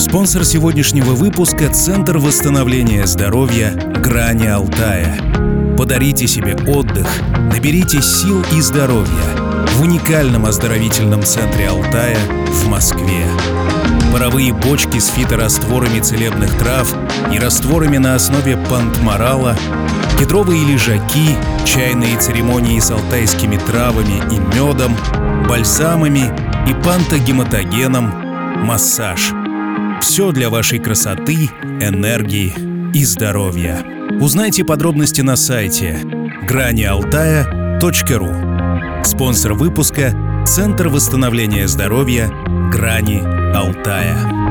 Спонсор сегодняшнего выпуска — Центр восстановления здоровья «Грани Алтая». Подарите себе отдых, наберитесь сил и здоровья в уникальном оздоровительном центре Алтая в Москве. Паровые бочки с фиторастворами целебных трав и растворами на основе пантморала, кедровые лежаки, чайные церемонии с алтайскими травами и медом, бальзамами и пантогематогеном, массаж. Все для вашей красоты, энергии и здоровья. Узнайте подробности на сайте granialtaya.ru. Спонсор выпуска — Центр восстановления здоровья «Грани Алтая».